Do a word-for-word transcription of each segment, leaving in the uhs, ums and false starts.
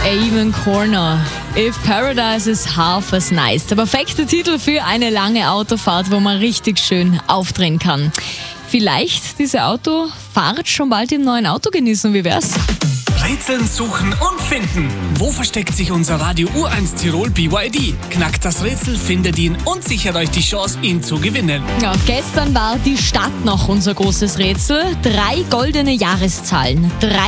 Even Corner. If Paradise is half as nice. Der perfekte Titel für eine lange Autofahrt, wo man richtig schön aufdrehen kann. Vielleicht diese Autofahrt schon bald im neuen Auto genießen, wie wär's? Rätseln, suchen und finden. Wo versteckt sich unser Radio U eins Tirol B Y D? Knackt das Rätsel, findet ihn und sichert euch die Chance, ihn zu gewinnen. Ja, gestern war die Stadt noch unser großes Rätsel. Drei goldene Jahreszahlen.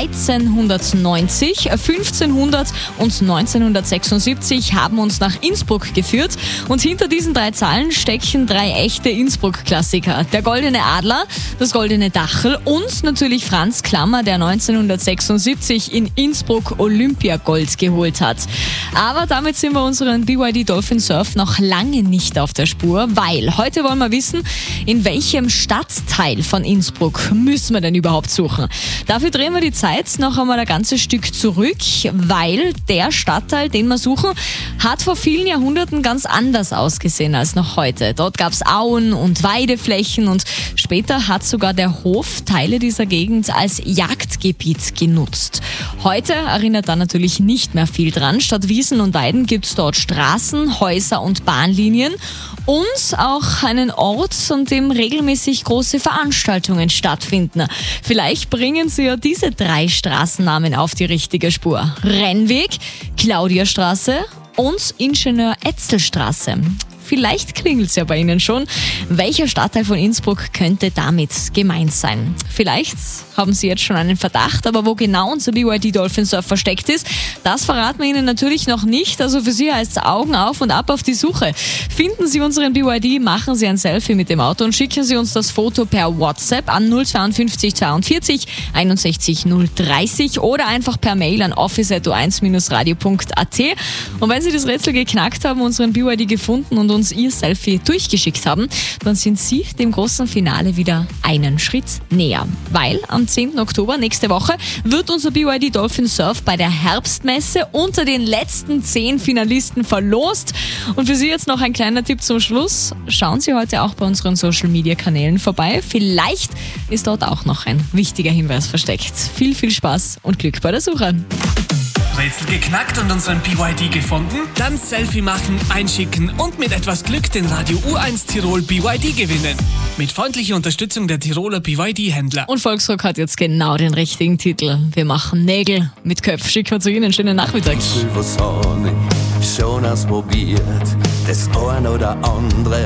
dreizehnhundertneunzig, fünfzehnhundert und neunzehnhundertsechsundsiebzig haben uns nach Innsbruck geführt. Und hinter diesen drei Zahlen stecken drei echte Innsbruck-Klassiker. Der Goldene Adler, das Goldene Dachel und natürlich Franz Klammer, der neunzehnhundertsechsundsiebzig in Innsbruck Olympiagold geholt hat. Aber damit sind wir unseren B Y D Dolphin Surf noch lange nicht auf der Spur, weil heute wollen wir wissen, in welchem Stadtteil von Innsbruck müssen wir denn überhaupt suchen. Dafür drehen wir die Zeit noch einmal ein ganzes Stück zurück, weil der Stadtteil, den wir suchen, hat vor vielen Jahrhunderten ganz anders ausgesehen als noch heute. Dort gab es Auen und Weideflächen und später hat sogar der Hof Teile dieser Gegend als Jagdgebiet genutzt. Heute erinnert da natürlich nicht mehr viel dran. Statt Wiesen und Weiden gibt es dort Straßen, Häuser und Bahnlinien und auch einen Ort, an dem regelmäßig große Veranstaltungen stattfinden. Vielleicht bringen Sie ja diese drei Straßennamen auf die richtige Spur. Rennweg, Claudiastraße und Ingenieur-Etzel-Straße. Vielleicht klingelt es ja bei Ihnen schon. Welcher Stadtteil von Innsbruck könnte damit gemeint sein? Vielleicht haben Sie jetzt schon einen Verdacht, aber wo genau unser B Y D Dolphin Surf versteckt ist, das verraten wir Ihnen natürlich noch nicht. Also für Sie heißt es Augen auf und ab auf die Suche. Finden Sie unseren B Y D, machen Sie ein Selfie mit dem Auto und schicken Sie uns das Foto per WhatsApp an null zweiundfünfzig zweiundvierzig einundsechzig null dreißig oder einfach per Mail an office at u eins radio punkt a t. Und wenn Sie das Rätsel geknackt haben, unseren B Y D gefunden und uns Ihr Selfie durchgeschickt haben, dann sind Sie dem großen Finale wieder einen Schritt näher. Weil am zehnten Oktober, nächste Woche, wird unser B Y D Dolphin Surf bei der Herbstmesse unter den letzten zehn Finalisten verlost. Und für Sie jetzt noch ein kleiner Tipp zum Schluss. Schauen Sie heute auch bei unseren Social Media Kanälen vorbei. Vielleicht ist dort auch noch ein wichtiger Hinweis versteckt. Viel, viel Spaß und Glück bei der Suche. Rätsel geknackt und unseren B Y D gefunden? Dann Selfie machen, einschicken und mit etwas Glück den Radio U eins Tirol B Y D gewinnen. Mit freundlicher Unterstützung der Tiroler B Y D-Händler. Und Volksrock hat jetzt genau den richtigen Titel. Wir machen Nägel mit Köpfen. Schicken wir zu Ihnen. Schönen Nachmittag. Was habe ich schon ausprobiert, das ein oder andere.